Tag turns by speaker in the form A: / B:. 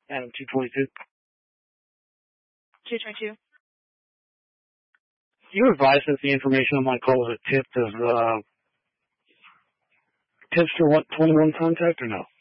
A: Adam 222.
B: 222.
A: You advise that the information on my call was a tip of tips for what 21 contact or no?